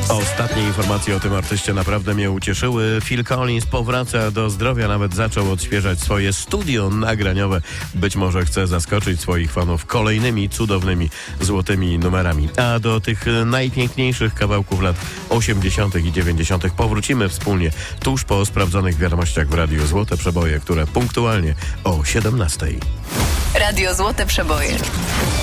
Ostatnie informacje o tym artyście naprawdę mnie ucieszyły. Phil Collins powraca do zdrowia, nawet zaczął odświeżać swoje studio nagraniowe. Być może chce zaskoczyć swoich fanów kolejnymi cudownymi, złotymi numerami. A do tych najpiękniejszych kawałków lat 80. i 90. powrócimy wspólnie tuż po sprawdzonych wiadomościach w Radiu Złote Przeboje, które punktualnie o 17. Radio Złote Przeboje.